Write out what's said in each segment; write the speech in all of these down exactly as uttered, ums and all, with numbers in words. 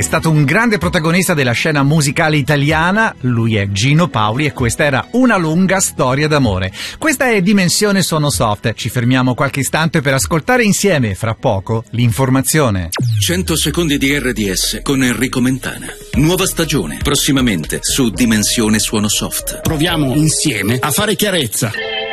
stato un grande protagonista della scena musicale italiana, lui è Gino Paoli e questa era Una lunga storia d'amore. Questa è Dimensione Suono Soft, ci fermiamo qualche istante per ascoltare insieme, fra poco, l'informazione. cento secondi di R D S con Enrico Mentana. Nuova stagione, prossimamente su Dimensione Suono Soft. Proviamo insieme a fare chiarezza.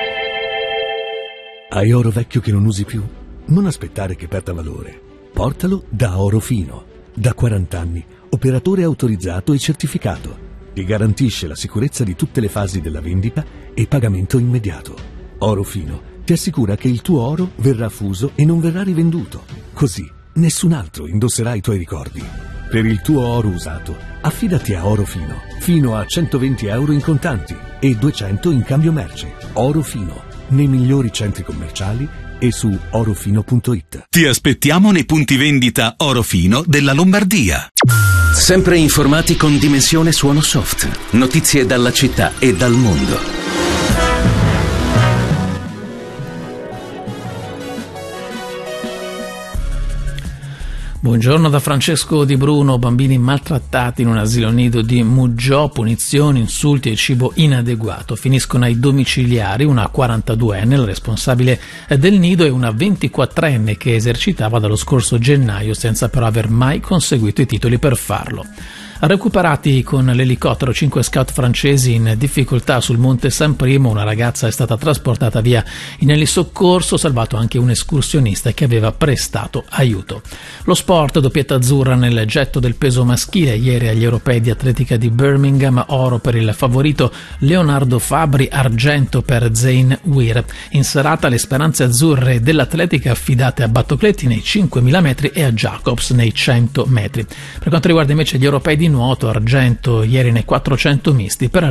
Hai oro vecchio che non usi più? Non aspettare che perda valore. Portalo da Oro Fino. Da quaranta anni, operatore autorizzato e certificato. Ti garantisce la sicurezza di tutte le fasi della vendita e pagamento immediato. Oro Fino ti assicura che il tuo oro verrà fuso e non verrà rivenduto. Così nessun altro indosserà i tuoi ricordi. Per il tuo oro usato, affidati a Oro Fino, fino a centoventi euro in contanti e duecento in cambio merce. Oro Fino, nei migliori centri commerciali e su orofino punto it. Ti aspettiamo nei punti vendita Oro Fino della Lombardia. Sempre informati con Dimensione Suono Soft. Notizie dalla città e dal mondo. Buongiorno da Francesco Di Bruno. Bambini maltrattati in un asilo nido di Muggiò, punizioni, insulti e cibo inadeguato. Finiscono ai domiciliari una quarantaduenne, la responsabile del nido, e una ventiquattrenne che esercitava dallo scorso gennaio senza però aver mai conseguito i titoli per farlo. Recuperati con l'elicottero cinque scout francesi in difficoltà sul Monte San Primo, una ragazza è stata trasportata via in elisoccorso, salvato anche un escursionista che aveva prestato aiuto. Lo sport, doppietta azzurra nel getto del peso maschile, ieri agli europei di atletica di Birmingham, oro per il favorito Leonardo Fabri, argento per Zain Weir. In serata le speranze azzurre dell'atletica affidate a Battocletti nei cinquemila metri e a Jacobs nei cento metri. Per quanto riguarda invece gli europei di nuoto, argento ieri nei quattrocento misti per